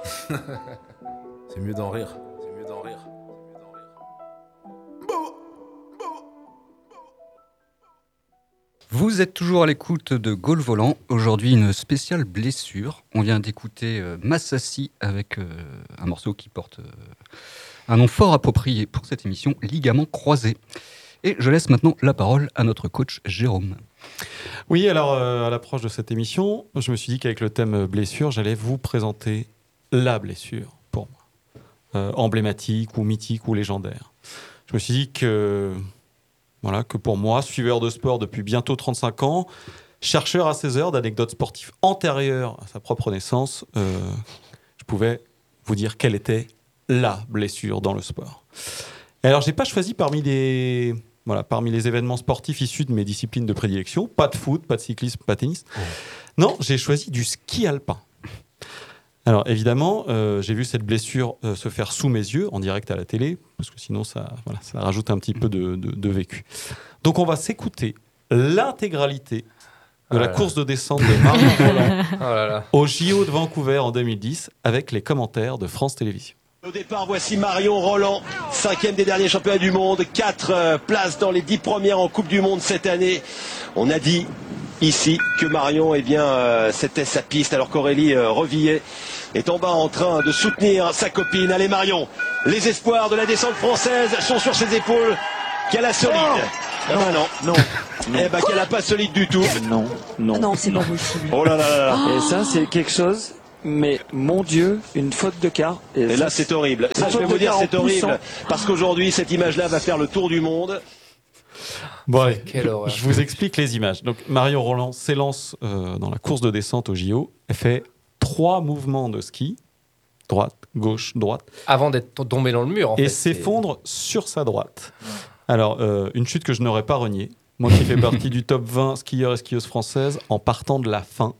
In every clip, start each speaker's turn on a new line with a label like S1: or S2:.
S1: C'est mieux d'en rire. C'est mieux d'en rire.
S2: Vous êtes toujours à l'écoute de Gaulle Volant. Aujourd'hui, une spéciale blessure. On vient d'écouter Massassi avec un morceau qui porte un nom fort approprié pour cette émission, ligament croisé. Et je laisse maintenant la parole à notre coach Jérôme.
S3: Oui, alors à l'approche de cette émission, je me suis dit qu'avec le thème blessure, j'allais vous présenter la blessure pour moi, emblématique ou mythique ou légendaire. Je me suis dit que pour moi, suiveur de sport depuis bientôt 35 ans, chercheur à 16 heures d'anecdotes sportives antérieures à sa propre naissance, je pouvais vous dire quelle était la blessure dans le sport. Et alors, je n'ai pas choisi parmi les événements sportifs issus de mes disciplines de prédilection, pas de foot, pas de cyclisme, pas de tennis. Non, j'ai choisi du ski alpin. Alors évidemment, j'ai vu cette blessure se faire sous mes yeux, en direct à la télé, parce que sinon ça rajoute un petit peu de vécu. Donc on va s'écouter l'intégralité de la course de descente de Marion Rolland au JO de Vancouver en 2010, avec les commentaires de France Télévisions.
S4: Au départ, voici Marion Rolland, 5e des derniers championnats du monde, 4 places dans les 10 premières en Coupe du Monde cette année. On a dit ici que Marion, c'était sa piste, alors qu'Aurélie Revillet est en bas en train de soutenir sa copine. Allez Marion, les espoirs de la descente française sont sur ses épaules. Qu'elle a solide. Non. Qu'elle a pas solide du tout.
S5: Non.
S6: Ah non, c'est pas possible.
S4: Oh là là là là.
S5: Et ça, c'est quelque chose. Mais mon Dieu, une faute de quart.
S4: Et là, c'est horrible. Ça, je vais vous dire, c'est horrible. Parce qu'aujourd'hui, cette image-là va faire le tour du monde.
S3: Bon, allez, je vous explique les images. Donc, Marion Rolland s'élance dans la course de descente au JO. Elle fait 3 mouvements de ski. Droite, gauche, droite.
S7: Avant d'être tombée dans le mur, en fait.
S3: Et s'effondre sur sa droite. Alors, une chute que je n'aurais pas reniée. Moi qui fais partie du top 20 skieurs et skieuses françaises en partant de la fin.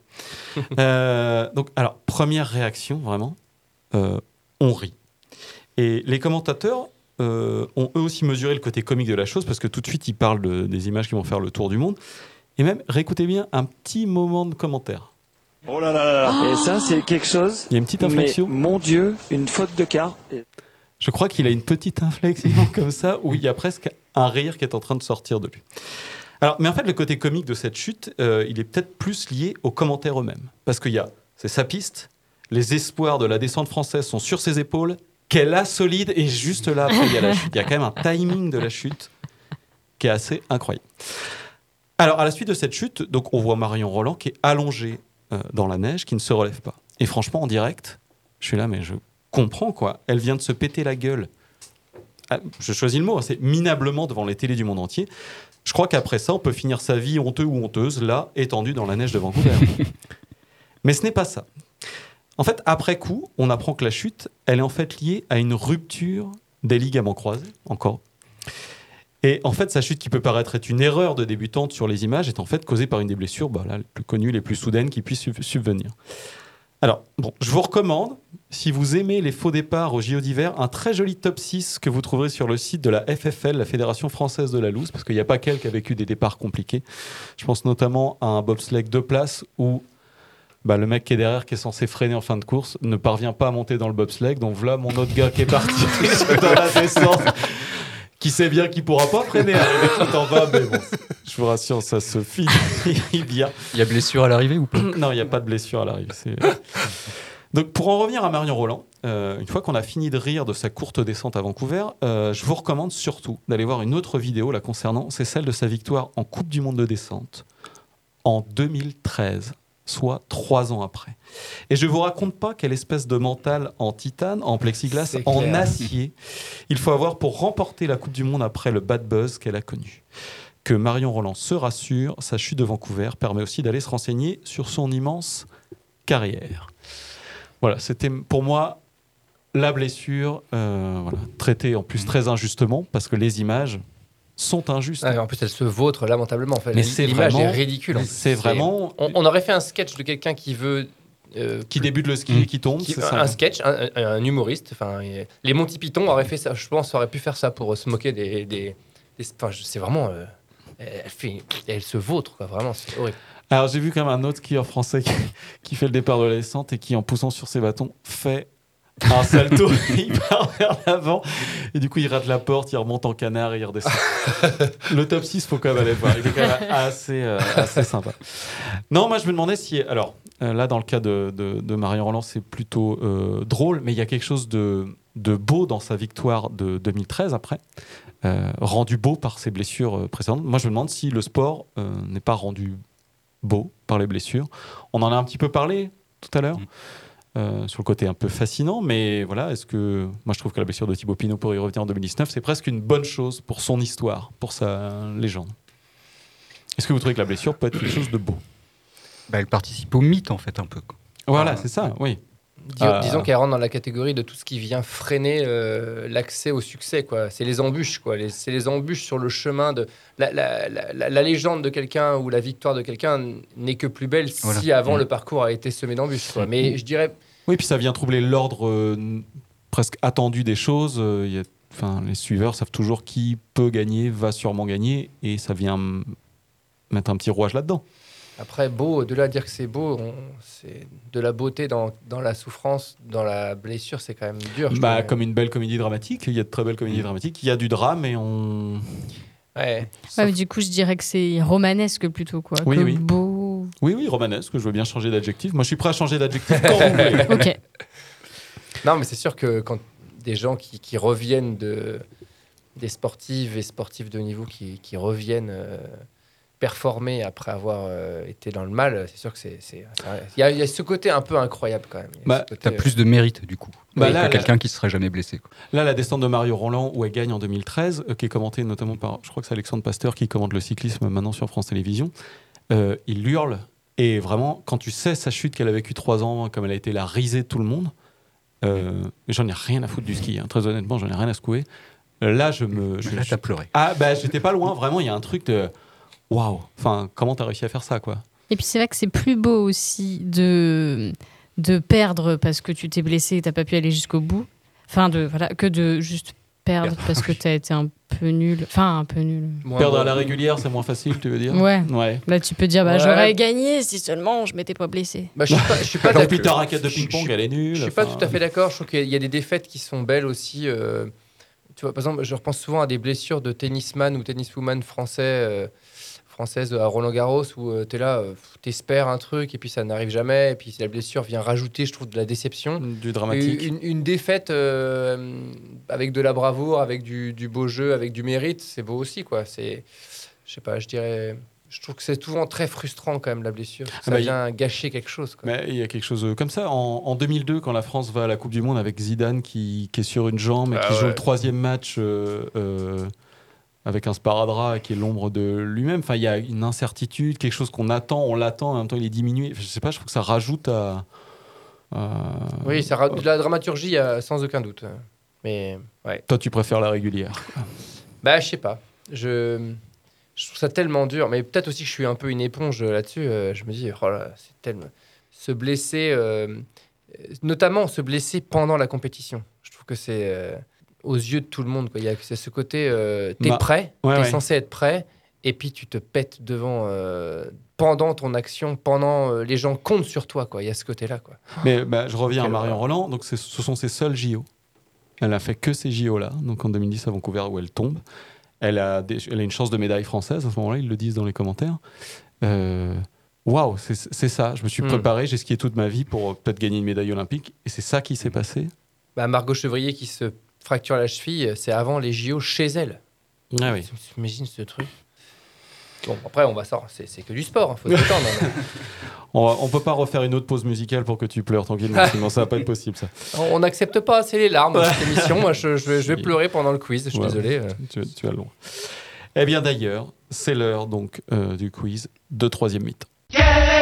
S3: Donc, alors, première réaction, vraiment, on rit. Et les commentateurs ont eux aussi mesuré le côté comique de la chose, parce que tout de suite, ils parlent des images qui vont faire le tour du monde. Et même, réécoutez bien un petit moment de commentaire.
S4: Oh là là là là.
S5: Et ça, c'est quelque chose.
S3: Il y a une petite inflexion.
S5: Mais mon Dieu, une faute de quart.
S3: Je crois qu'il a une petite inflexion comme ça, où il y a presque un rire qui est en train de sortir de lui. Alors, mais en fait, le côté comique de cette chute, il est peut-être plus lié aux commentaires eux-mêmes. Parce c'est sa piste, les espoirs de la descente française sont sur ses épaules, qu'elle a solide, et juste là, après, il y a la chute. Il y a quand même un timing de la chute qui est assez incroyable. Alors, à la suite de cette chute, donc, on voit Marion Rolland qui est allongée dans la neige, qui ne se relève pas. Et franchement, en direct, je suis là, mais je comprends, quoi. Elle vient de se péter la gueule. Je choisis le mot, c'est minablement devant les télés du monde entier. Je crois qu'après ça, on peut finir sa vie honteux ou honteuse, là, étendue dans la neige de Vancouver. Mais ce n'est pas ça. En fait, après coup, on apprend que la chute, elle est en fait liée à une rupture des ligaments croisés, encore. Et en fait, sa chute qui peut paraître être une erreur de débutante sur les images est en fait causée par une des blessures les plus connues, les plus soudaines qui puissent subvenir. Alors, je vous recommande, si vous aimez les faux départs au JO d'hiver, un très joli top 6 que vous trouverez sur le site de la FFL, la Fédération Française de la Loose, parce qu'il n'y a pas qu'elle qui a vécu des départs compliqués. Je pense notamment à un bobsleigh 2 places où le mec qui est derrière, qui est censé freiner en fin de course, ne parvient pas à monter dans le bobsleigh. Donc voilà mon autre gars qui est parti dans la descente, qui sait bien qu'il ne pourra pas freiner, arriver tout en bas, mais bon, je vous rassure, ça se finit bien.
S2: Il y a blessure à l'arrivée ou pas ?
S3: Non, il n'y a pas de blessure à l'arrivée. Donc, pour en revenir à Marion Rolland, une fois qu'on a fini de rire de sa courte descente à Vancouver, je vous recommande surtout d'aller voir une autre vidéo la concernant, c'est celle de sa victoire en Coupe du Monde de descente en 2013. Soit 3 ans après. Et je ne vous raconte pas quelle espèce de mental en titane, en plexiglas, en acier il faut avoir pour remporter la Coupe du Monde après le bad buzz qu'elle a connu. Que Marion Rolland se rassure, sa chute de Vancouver permet aussi d'aller se renseigner sur son immense carrière. Voilà, c'était pour moi la blessure, traitée en plus très injustement, parce que les images sont injustes.
S7: En plus, elle se vautre lamentablement. En fait.
S3: Mais
S7: l'image est ridicule.
S3: Vraiment...
S7: On aurait fait un sketch de quelqu'un qui veut...
S3: qui débute le ski et qui tombe, c'est ça.
S7: Un sketch, un humoriste. Les Monty Python auraient fait ça. Je pense aurait pu faire ça pour se moquer des c'est vraiment... elle se vautre, quoi. Vraiment, c'est horrible.
S3: Alors, j'ai vu quand même un autre skieur français qui fait le départ de la descente et qui, en poussant sur ses bâtons, fait un salto, il part vers l'avant, et du coup il rate la porte, il remonte en canard et il redescend. Le top 6, faut quand même aller le voir, il est quand même assez sympa. Non, moi je me demandais si... Alors, là dans le cas de Marion Roland, c'est plutôt drôle, mais il y a quelque chose de beau dans sa victoire de 2013 après, rendu beau par ses blessures précédentes. Moi je me demande si le sport n'est pas rendu beau par les blessures. On en a un petit peu parlé tout à l'heure. Sur le côté un peu fascinant, mais voilà, est-ce que moi je trouve que la blessure de Thibaut Pinot pour y revenir en 2019, c'est presque une bonne chose pour son histoire, pour sa légende. Est-ce que vous trouvez que la blessure peut être quelque chose de beau?
S2: Elle participe au mythe en fait un peu.
S3: Voilà, c'est ça, oui.
S7: Disons qu'elle rentre dans la catégorie de tout ce qui vient freiner l'accès au succès, quoi. C'est les embûches, quoi. C'est les embûches sur le chemin de la légende de quelqu'un ou la victoire de quelqu'un n'est que plus belle si avant le parcours a été semé d'embûches, quoi. Mais je dirais.
S3: Oui, puis ça vient troubler l'ordre presque attendu des choses. Les suiveurs savent toujours qui peut gagner, va sûrement gagner, et ça vient mettre un petit rouage là-dedans.
S7: Après, beau, au-delà de dire que c'est beau, c'est de la beauté dans la souffrance, dans la blessure, c'est quand même dur.
S3: Comme une belle comédie dramatique, il y a de très belles comédies dramatiques, il y a du drame et on...
S8: Ouais, mais du coup, je dirais que c'est romanesque plutôt, quoi.
S3: Oui.
S8: Beau.
S3: Oui, romanesque, je veux bien changer d'adjectif. Moi, je suis prêt à changer d'adjectif quand vous voulez.
S8: Ok.
S7: Non, mais c'est sûr que quand des gens qui reviennent des sportives et sportifs de haut niveau qui reviennent... performer après avoir été dans le mal, c'est sûr que il y a ce côté un peu incroyable quand même.
S2: T'as plus de mérite du coup que quelqu'un qui serait jamais blessé, quoi.
S3: Là, la descente de Marion Roland où elle gagne en 2013, qui est commentée notamment par, je crois que c'est Alexandre Pasteur qui commente le cyclisme maintenant sur France Télévisions, il hurle, et vraiment quand tu sais sa chute qu'elle a vécue 3 ans, comme elle a été la risée de tout le monde, j'en ai rien à foutre du ski, hein. Très honnêtement, j'en ai rien à secouer. Là,
S2: t'as pleuré.
S3: J'étais pas loin, vraiment, il y a un truc de waouh, enfin, comment t'as réussi à faire ça, quoi.
S8: Et puis c'est vrai que c'est plus beau aussi de perdre parce que tu t'es blessé et t'as pas pu aller jusqu'au bout, que de juste perdre parce que t'as été un peu nul. Enfin, un peu nul.
S3: Perdre à la régulière, c'est moins facile, tu veux dire?
S8: Ouais. Là, tu peux dire, j'aurais gagné si seulement je m'étais pas blessé.
S7: Je suis pas
S3: d'accord. Puis ta raquette de ping-pong, elle est nulle.
S7: Je suis pas tout à fait d'accord. Je trouve qu'il y a des défaites qui sont belles aussi. Tu vois, par exemple, je repense souvent à des blessures de tennisman ou tenniswoman française à Roland-Garros où tu es là, t'espères un truc et puis ça n'arrive jamais, et puis la blessure vient rajouter, je trouve, de la déception.
S3: Du dramatique.
S7: Une défaite avec de la bravoure, avec du beau jeu, avec du mérite, c'est beau aussi, quoi. Je sais pas, je trouve que c'est souvent très frustrant quand même, la blessure. Ça vient gâcher quelque chose, quoi.
S3: Mais il y a quelque chose comme ça. En 2002, quand la France va à la Coupe du Monde avec Zidane qui est sur une jambe et qui joue le 3e match... avec un sparadrap qui est l'ombre de lui-même. Enfin, il y a une incertitude, quelque chose qu'on attend, on l'attend, en même temps il est diminué. Je sais pas, je trouve que ça rajoute à...
S7: Oui, ça rajoute de la dramaturgie sans aucun doute. Mais ouais.
S3: Toi, tu préfères la régulière?
S7: Je sais pas. Je trouve ça tellement dur. Mais peut-être aussi que je suis un peu une éponge là-dessus. Je me dis, oh là, c'est tellement... Se blesser, notamment se blesser pendant la compétition. Je trouve que c'est... aux yeux de tout le monde, quoi. C'est ce côté, t'es prêt, t'es censé être prêt, et puis tu te pètes devant pendant ton action, pendant les gens comptent sur toi, quoi. Il y a ce côté-là, quoi.
S3: Mais je reviens à Marion Roland. Donc ce sont ses seuls JO. Elle a fait que ces JO-là. Donc en 2010 à Vancouver où elle tombe. Elle a une chance de médaille française à ce moment-là. Ils le disent dans les commentaires. Waouh, c'est ça. Je me suis préparé. J'ai skié toute ma vie pour peut-être gagner une médaille olympique. Et c'est ça qui s'est passé.
S7: Margot Chevrier qui se fracture la cheville, c'est avant les JO chez elle.
S3: Ah oui.
S7: T'imagines ce truc? Bon, après, on va sortir. C'est que du sport, faut se détendre.
S3: On peut pas refaire une autre pause musicale pour que tu pleures tranquillement, sinon ça va pas être possible, ça.
S7: On n'accepte pas assez les larmes dans cette émission. Moi, je vais pleurer pendant le quiz. Je suis désolé.
S3: Tu as le droit. Eh bien, d'ailleurs, c'est l'heure donc du quiz de 3e mythe.